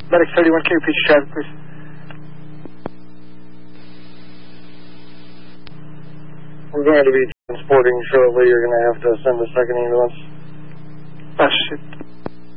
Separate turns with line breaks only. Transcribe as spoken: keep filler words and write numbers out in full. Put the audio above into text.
Medic thirty-one, can you repeat your traffic, please?
We're going to be transporting shortly. You're going to have to send a second ambulance.
Oh, shit.